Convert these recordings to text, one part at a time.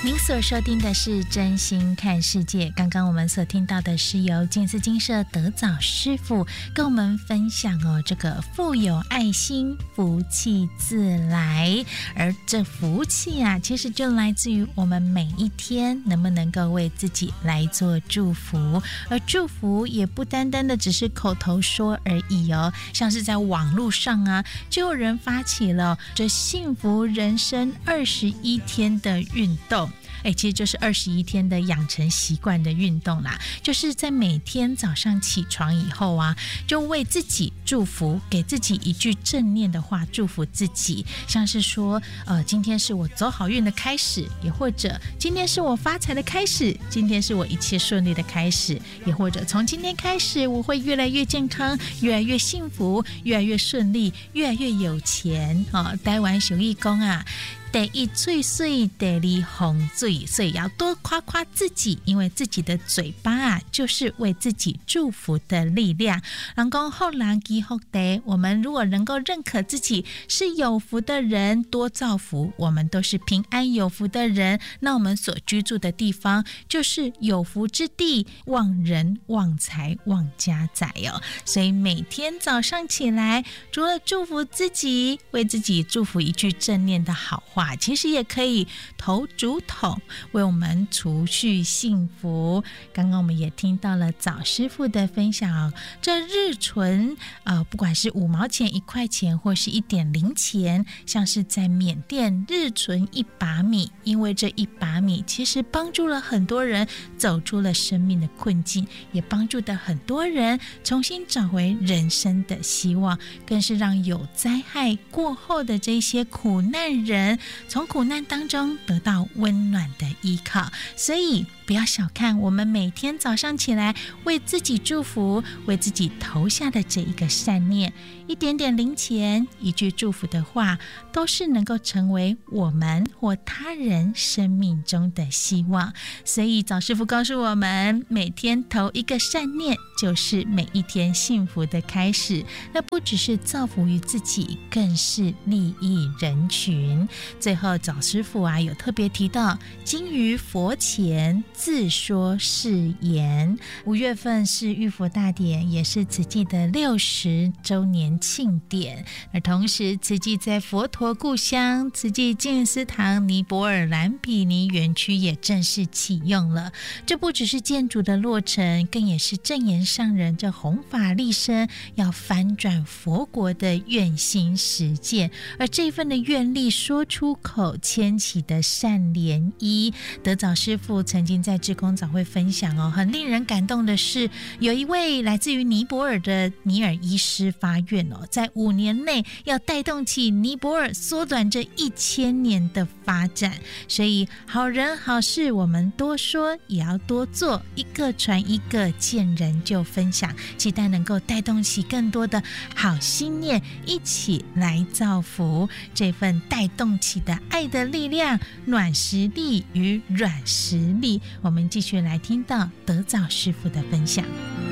您所收听的是真心看世界，刚刚我们所听到的是由静思精舍德早师父跟我们分享这个富有爱心，福气自来。而这福气啊，其实就来自于我们每一天能不能够为自己来做祝福，而祝福也不单单的只是口头说而已像是在网络上啊，就有人发起了这幸福人生21天的运动。其实就是21天的养成习惯的运动啦，就是在每天早上起床以后啊，就为自己祝福，给自己一句正念的话祝福自己，像是说今天是我走好运的开始，也或者今天是我发财的开始，今天是我一切顺利的开始，也或者从今天开始我会越来越健康，越来越幸福，越来越顺利，越来越有钱台湾俗语说啊，第一嘴水，第二洪嘴，所以要多夸夸自己，因为自己的嘴巴啊，就是为自己祝福的力量。人讲福人积福地，我们如果能够认可自己是有福的人，多造福，我们都是平安有福的人，那我们所居住的地方就是有福之地，旺人旺财旺家财所以每天早上起来，除了祝福自己，为自己祝福一句正念的好话，其实也可以投竹筒，为我们储蓄幸福。刚刚我们也听到了早师父的分享这日存不管是5毛钱、1块钱或是1点零钱，像是在缅甸日存1把米，因为这1把米其实帮助了很多人走出了生命的困境，也帮助了很多人重新找回人生的希望，更是让有灾害过后的这些苦难人从苦难当中得到温暖的依靠。所以不要小看我们每天早上起来为自己祝福，为自己投下的这一个善念，一点点零钱，一句祝福的话，都是能够成为我们或他人生命中的希望。所以早师父告诉我们，每天投一个善念，就是每一天幸福的开始。那不只是造福于自己，更是利益人群。最后早师父啊，有特别提到今于佛前自说誓言。5月份是浴佛大典，也是慈济的60周年庆典。而同时慈济在佛陀故乡慈济净思堂尼泊尔兰比尼园区也正式启用了。这不只是建筑的落成，更也是正言上人这弘法利生要翻转佛国的愿心实践。而这份的愿力说出口，牵起的善涟漪。德早师父曾经在志工早会分享很令人感动的是，有一位来自于尼泊尔的尼尔医师发愿在5年内要带动起尼泊尔缩短这1000年的发展。所以好人好事我们多说也要多做，一个传一个，见人就分享，期待能够带动起更多的好心念，一起来造福。这份带动起的爱的力量，暖实力与软实力，我们继续来听到德早师父的分享。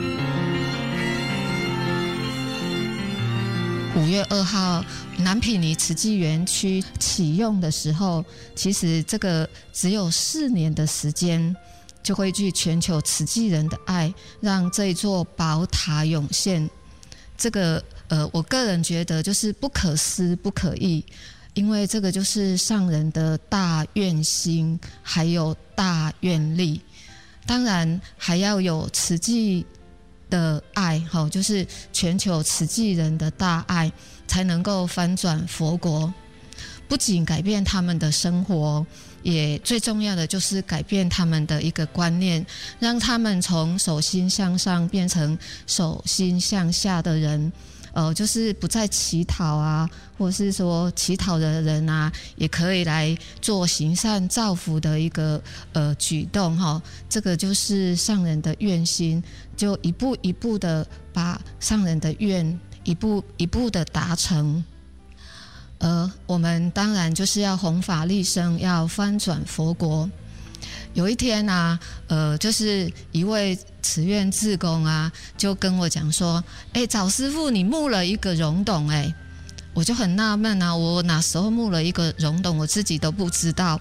5月2号南毗尼慈济园区启用的时候，其实这个只有4年的时间，就汇聚全球慈济人的爱，让这一座宝塔涌现。这个我个人觉得就是不可思不可议，因为这个就是上人的大愿心，还有大愿力，当然还要有慈济的爱，就是全球慈济人的大爱，才能够翻转佛国。不仅改变他们的生活，也最重要的就是改变他们的一个观念，让他们从手心向上变成手心向下的人。就是不再乞讨啊，或是说乞讨的人啊，也可以来做行善造福的一个举动哈。这个就是上人的愿心，就一步一步的把上人的愿一步一步的达成。我们当然就是要弘法利生，要翻转佛国。有一天啊，就是一位慈院志工啊，就跟我讲说，早师父你募了一个溶洞，我就很纳闷啊，我哪时候募了一个溶洞，我自己都不知道。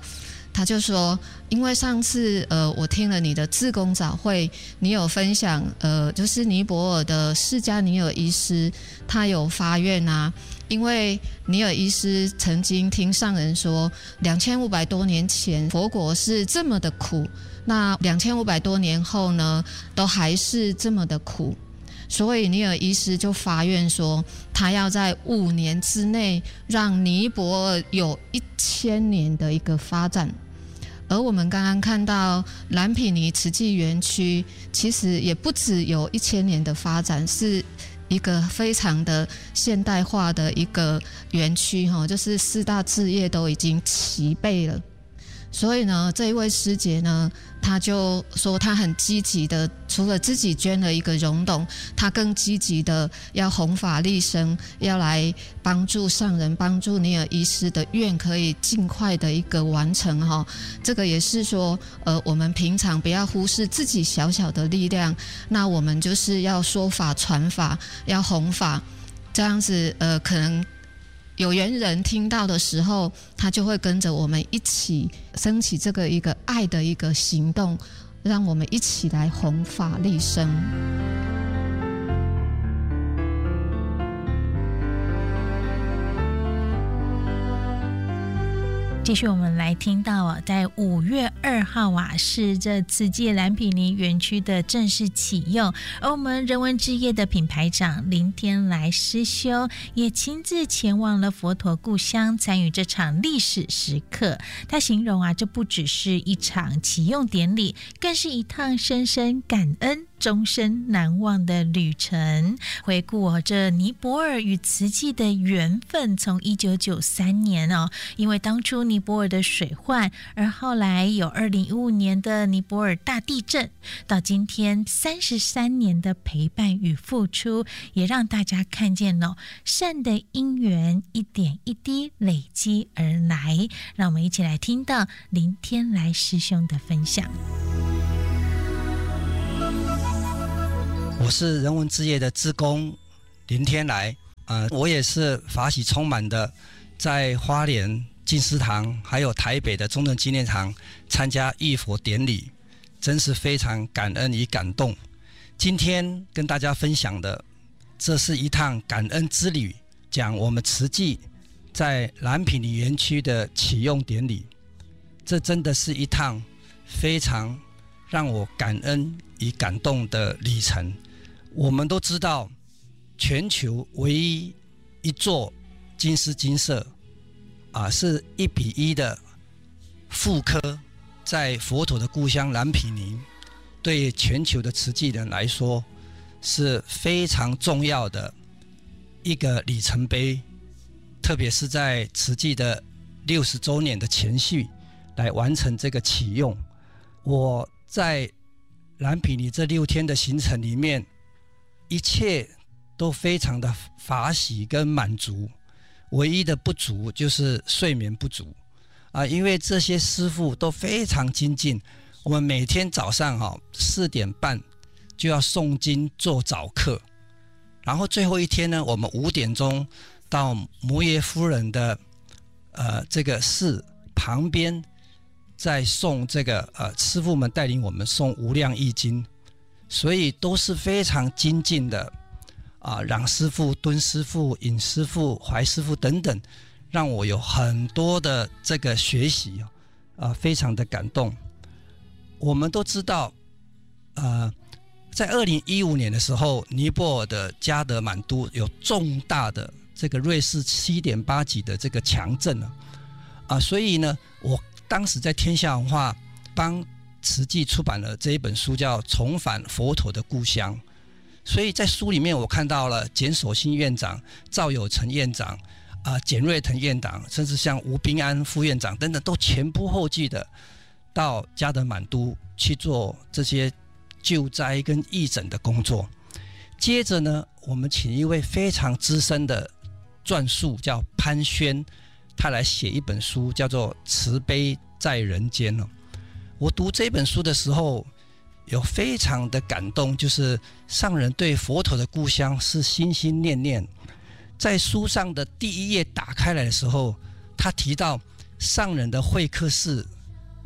他就说，因为上次我听了你的志工早会，你有分享就是尼泊尔的释迦尼尔医师，他有发愿啊，因为尼尔医师曾经听上人说，2500多年前佛国是这么的苦，那2500多年后呢，都还是这么的苦。所以尼尔医师就发愿说，他要在5年之内让尼泊尔有1000年的一个发展。而我们刚刚看到蓝毗尼慈济园区，其实也不只有1000年的发展，是一个非常的现代化的一个园区，就是4大志业都已经齐备了。所以呢，这一位师姐呢，她就说她很积极的，除了自己捐了一个溶洞，她更积极的要弘法利生，要来帮助上人，帮助尼尔医师的愿可以尽快的一个完成哈。这个也是说，我们平常不要忽视自己小小的力量，那我们就是要说法传法，要弘法，这样子可能有缘人听到的时候，他就会跟着我们一起升起这个一个爱的一个行动，让我们一起来弘法利生。 继续我们来听到在5月2号是这慈济蓝毗尼园区的正式启用，而我们人文之夜的品牌长林天来师兄也亲自前往了佛陀故乡，参与这场历史时刻。他形容这不只是一场启用典礼，更是一趟深深感恩终身难忘的旅程。回顾这尼泊尔与慈济的缘分，从1993年因为当初尼泊尔的水患，而后来有2015年的尼泊尔大地震，到今天33年的陪伴与付出，也让大家看见了善的因缘一点一滴累积而来。让我们一起来听到林天来师兄的分享。 我是人文之夜的志工林天来，我也是法喜充满的，在花莲净思堂还有台北的中正纪念堂参加浴佛典礼，真是非常感恩与感动。今天跟大家分享的，这是一趟感恩之旅，讲我们慈济在蓝毗尼园区的启用典礼，这真的是一趟非常让我感恩与感动的旅程。我们都知道，全球唯一一座金狮金舍是1:1的复刻，在佛陀的故乡蓝毗尼，对全球的慈济人来说是非常重要的一个里程碑，特别是在慈济的60周年的前夕来完成这个启用。我在蓝毗尼这6天的行程里面，一切都非常的法喜跟满足，唯一的不足就是睡眠不足因为这些师父都非常精进，我们每天早上4点半就要诵经做早课，然后最后一天呢，我们5点钟到摩耶夫人的这个寺旁边，再诵这个师父们带领我们诵无量义经，所以都是非常精进的冉师父、敦师父、尹师父、怀师父等等，让我有很多的这个学习非常的感动。我们都知道在2015年的时候，尼泊尔的加德满都有重大的这个瑞士7.8级的这个强震所以呢，我当时在天下文化帮慈济出版了这一本书，叫《重返佛陀的故乡》。所以在书里面，我看到了简守信院长、赵有成院长、简瑞腾院长，甚至像吴彬安副院长等等，都前仆后继的到加德满都去做这些救灾跟义诊的工作。接着呢，我们请一位非常资深的撰述，叫潘轩，他来写一本书，叫做《慈悲在人间》我读这本书的时候，有非常的感动，就是上人对佛陀的故乡是心心念念。在书上的第1页打开来的时候，他提到上人的会客室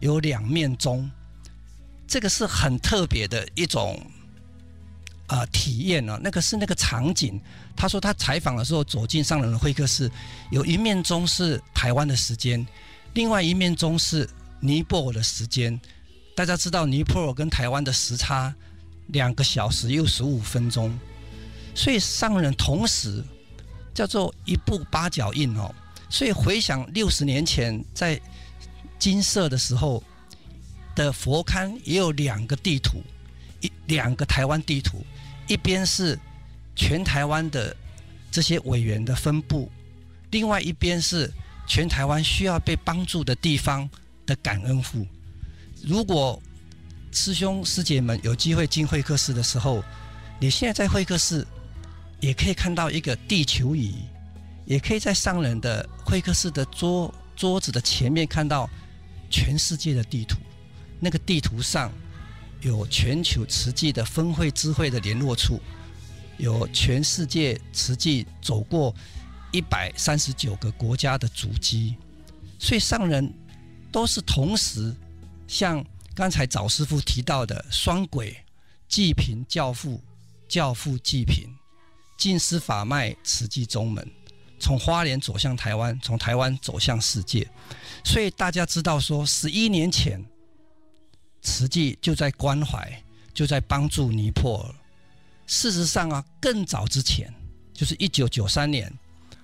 有2面钟，这个是很特别的一种体验那个是那个场景。他说他采访的时候走进上人的会客室，有一面钟是台湾的时间，另外一面钟是尼泊尔的时间。大家知道尼泊尔跟台湾的时差2个小时又15分钟，所以上人同时叫做一步8脚印所以回想60年前在金色的时候的佛龛也有2个地图，2个台湾地图，一边是全台湾的这些委员的分布，另外一边是全台湾需要被帮助的地方的感恩户。如果师兄师姐们有机会进会客室的时候，你现在在会客室也可以看到一个地球仪，也可以在上人的会客室的桌子的前面看到全世界的地图。那个地图上有全球慈济的分会支会的联络处，有全世界慈济走过139个国家的足迹，所以上人都是同时像刚才早师父提到的双轨济贫教父，教父济贫，净思法脉慈济宗门，从花莲走向台湾，从台湾走向世界。所以大家知道说11年前慈济就在关怀，就在帮助尼泊尔。事实上更早之前就是1993年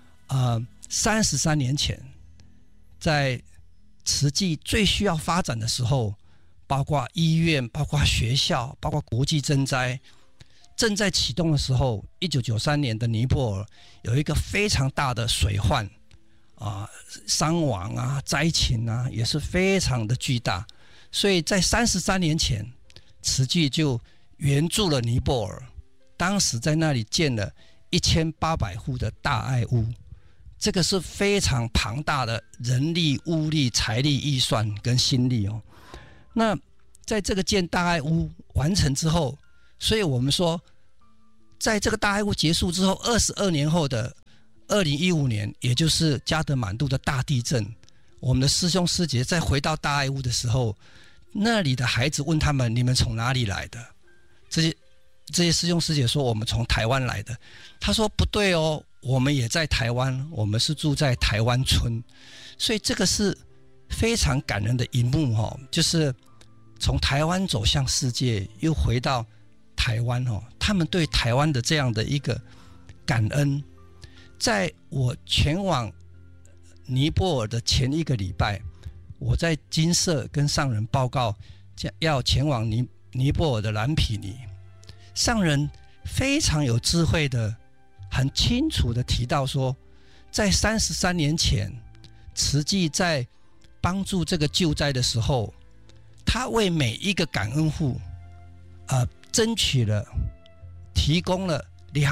33年前，在慈济最需要发展的时候，包括医院，包括学校，包括国际赈灾正在启动的时候，1993年的尼泊尔有一个非常大的水患伤亡灾情也是非常的巨大。所以在33年前，慈济就援助了尼泊尔，当时在那里建了1800户的大爱屋，这个是非常庞大的人力、物力、财力、预算跟心力那在这个建大爱屋完成之后，所以我们说，在这个大爱屋结束之后，22年后的2015年，也就是加德满都的大地震，我们的师兄师姐再回到大爱屋的时候，那里的孩子问他们：“你们从哪里来的？”这些师兄师姐说：“我们从台湾来的。”他说：“不对哦，我们也在台湾，我们是住在台湾村。”所以这个是非常感人的一幕就是从台湾走向世界，又回到台湾他们对台湾的这样的一个感恩。在我前往尼泊尔的前1个礼拜，我在金色跟上人报告要前往尼泊尔的蓝毗尼，上人非常有智慧的很清楚的提到说，在33年前慈济在帮助这个救灾的时候，他为每一个感恩户争取了提供了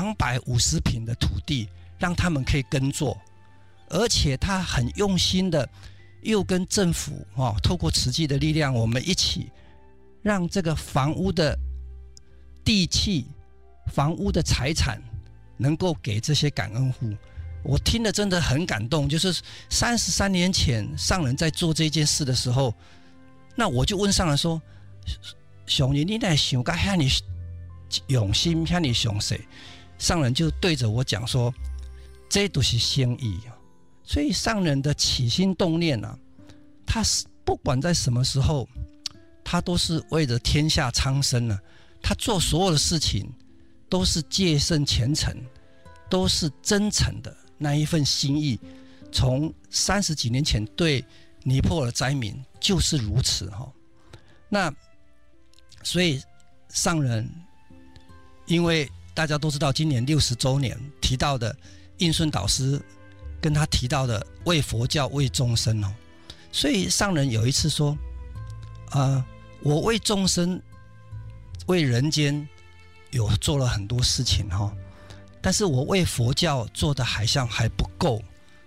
250坪的土地让他们可以耕作，而且他很用心的又跟政府透过慈济的力量，我们一起让这个房屋的地契、房屋的财产能够给这些感恩户。我听了真的很感动，就是33年前上人在做这件事的时候，那我就问上人说：“上人，你哪想到那么用心，那么详细？”上人就对着我讲说：“这都是心意。”所以上人的起心动念他不管在什么时候，他都是为了天下苍生他做所有的事情都是戒慎虔诚，都是真诚的那一份心意。从30几年前对尼泊尔灾民就是如此那所以上人，因为大家都知道今年60周年提到的印顺导师跟他提到的为佛教为众生所以上人有一次说我为众生为人间有做了很多事情但是我为佛教做的好像还不够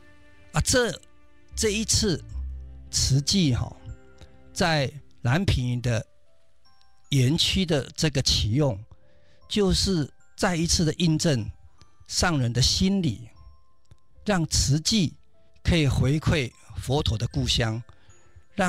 这一次慈济在蓝毗尼的园区的这个启用，就是再一次的印证上人的心理，让慈济可以回馈佛陀的故乡，让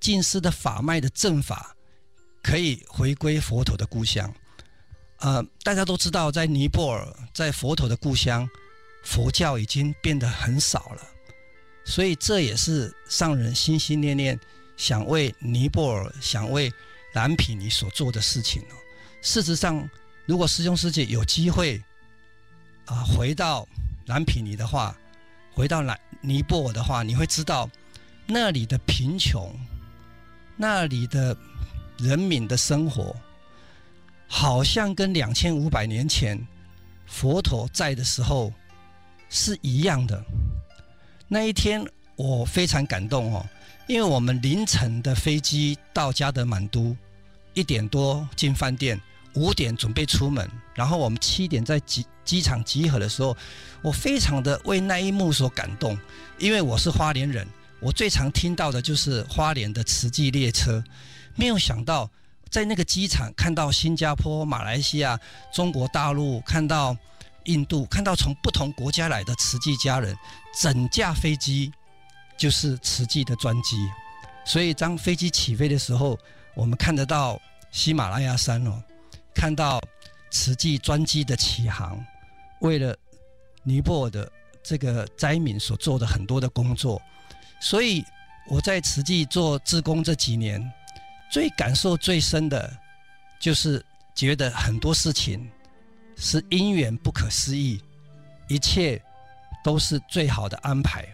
净思的法脉的正法可以回归佛陀的故乡。大家都知道，在尼泊尔，在佛陀的故乡，佛教已经变得很少了，所以这也是上人心心念念想为尼泊尔、想为蓝毗尼所做的事情。事实上，如果师兄师姐有机会回到蓝毗尼的话，回到尼泊尔的话，你会知道那里的贫穷，那里的人民的生活好像跟2500年前佛陀在的时候是一样的。那一天我非常感动因为我们凌晨的飞机到加德满都，1点多进饭店，5点准备出门，然后我们7点在机场集合的时候，我非常的为那一幕所感动。因为我是花莲人，我最常听到的就是花莲的慈济列车，没有想到在那个机场看到新加坡、马来西亚、中国大陆，看到印度，看到从不同国家来的慈济家人，整架飞机就是慈济的专机。所以当飞机起飞的时候，我们看得到喜马拉雅山看到慈济专机的起航，为了尼泊尔的这个灾民所做的很多的工作。所以我在慈济做志工这几年，最感受最深的就是觉得很多事情是因缘不可思议，一切都是最好的安排。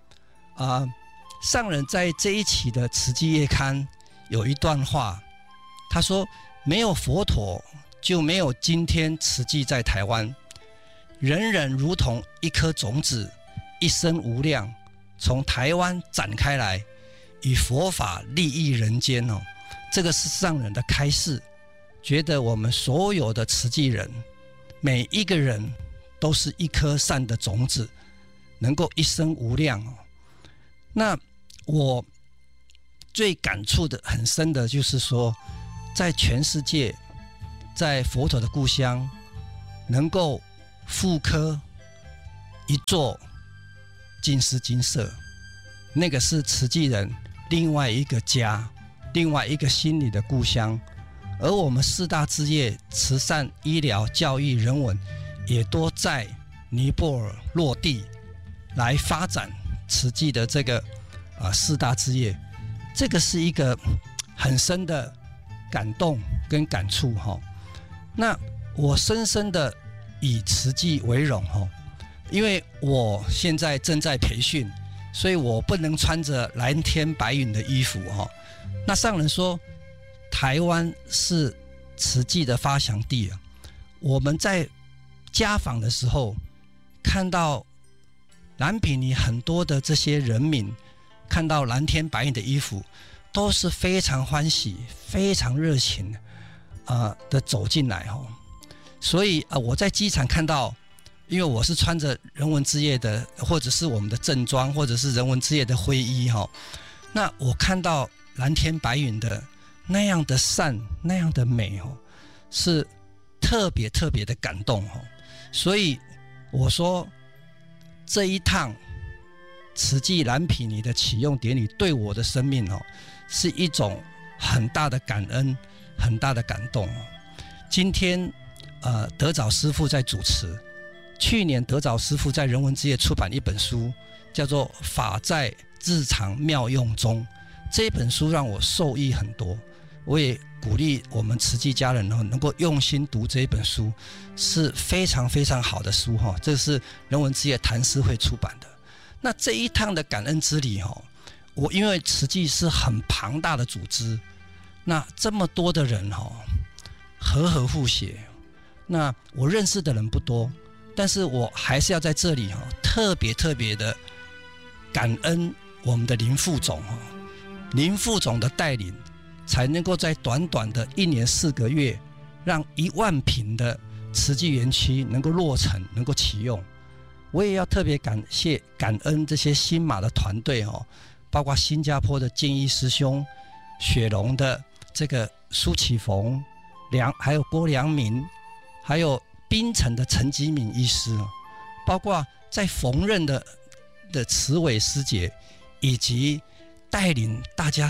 上人在这一期的慈济月刊有一段话，他说：没有佛陀，就没有今天慈济在台湾。人人如同一颗种子，一生无量，从台湾展开来，以佛法利益人间这个是上人的开示，觉得我们所有的慈济人，每一个人都是一颗善的种子，能够一生无量那我最感触的很深的就是说，在全世界，在佛陀的故乡，能够复刻一座净思精舍，那个是慈济人另外一个家，另外一个心理的故乡。而我们4大志业，慈善、医疗、教育、人文，也都在尼泊尔落地来发展慈济的这个4大志业。这个是一个很深的感动跟感触那我深深的以慈济为荣因为我现在正在培训，所以我不能穿着蓝天白云的衣服那上人说台湾是慈济的发祥地我们在家访的时候看到蓝毗尼很多的这些人民，看到蓝天白云的衣服，都是非常欢喜、非常热情的走进来所以我在机场看到，因为我是穿着人文之夜的，或者是我们的正装，或者是人文之夜的灰衣那我看到蓝天白云的那样的善，那样的美是特别特别的感动所以我说这一趟慈济蓝毗尼的启用典礼对我的生命是一种很大的感恩，很大的感动今天德早师父在主持，去年德早师父在人文之夜出版一本书，叫做《法在日常妙用中》，这本书让我受益很多。我也鼓励我们慈济家人能够用心读这一本书，是非常非常好的书这是人文之夜坛师会出版的。那这一趟的感恩之旅我因为慈济是很庞大的组织，那这么多的人和互协，那我认识的人不多，但是我还是要在这里特别特别的感恩我们的林副总林副总的带领，才能够在短短的1年4个月，让1万坪的慈济园区能够落成，能够启用。我也要特别感恩这些新马的团队包括新加坡的建议师兄、雪龙的这个苏启逢、还有郭良民，还有槟城的陈吉敏医师包括在缝纫的慈伟师姐，以及带领大家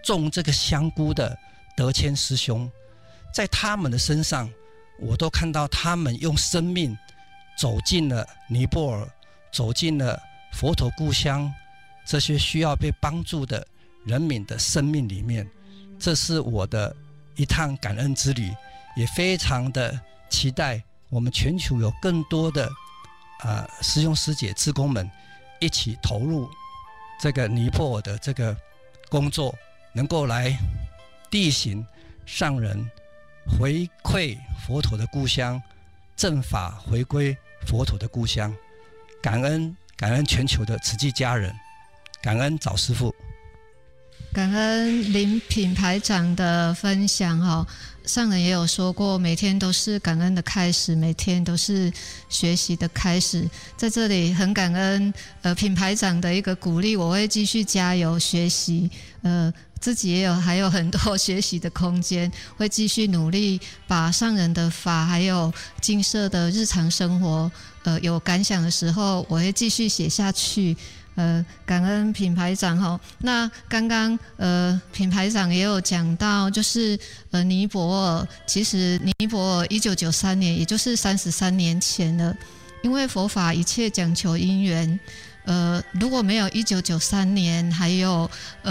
种这个香菇的德谦师兄，在他们的身上我都看到他们用生命走进了尼泊尔，走进了佛陀故乡这些需要被帮助的人民的生命里面。这是我的一趟感恩之旅，也非常的期待我们全球有更多的师兄师姐志工们一起投入这个尼泊尔的这个工作，能够来地行上人，回馈佛陀的故乡，正法回归佛陀的故乡。感恩全球的慈济家人，感恩早师父， 感恩林品排长的分享哦。上人也有说过，每天都是感恩的开始，每天都是学习的开始。在这里很感恩品排长的一个鼓励，我会继续加油学习，自己还有很多学习的空间，会继续努力把上人的法还有精舍的日常生活有感想的时候，我会继续写下去。感恩品排长哈。那刚刚品排长也有讲到，就是尼泊尔，其实尼泊尔1993年，也就是33年前了。因为佛法一切讲求因缘，如果没有1993年，还有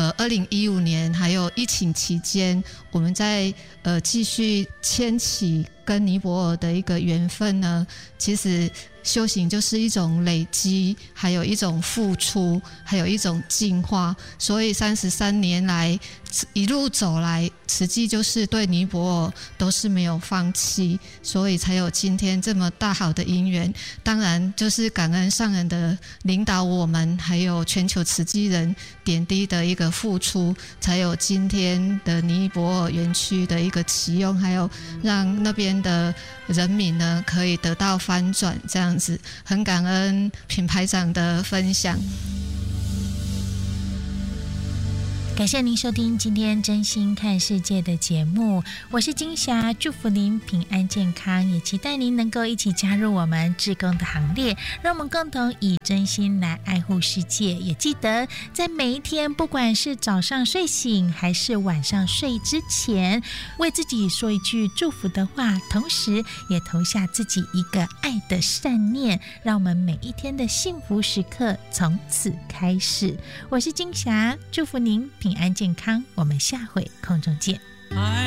2015年，还有疫情期间，我们在继续牵起跟尼泊尔的一个缘分呢，其实修行就是一种累积，还有一种付出，还有一种进化。所以33年来一路走来，慈济就是对尼泊尔都是没有放弃，所以才有今天这么大好的因缘。当然就是感恩上人的领导我们，还有全球慈济人点滴的一个付出，才有今天的尼泊尔园区的一个启用，还有让那边的人民呢可以得到翻转，这样子很感恩品排长的分享。 感谢您收听今天真心看世界的节目，我是金霞，祝福您平安健康，也期待您能够一起加入我们志工的行列，让我们共同以真心来爱护世界。也记得在每一天，不管是早上睡醒还是晚上睡之前，为自己说一句祝福的话，同时也投下自己一个爱的善念，让我们每一天的幸福时刻从此开始。我是金霞，祝福您平安健康，我们下回空中见。